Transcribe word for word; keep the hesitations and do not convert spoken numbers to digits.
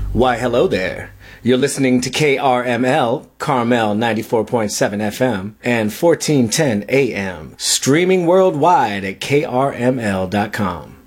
Why, hello there. You're listening to K R M L, Carmel ninety-four point seven F M and fourteen ten A M, streaming worldwide at K R M L dot com.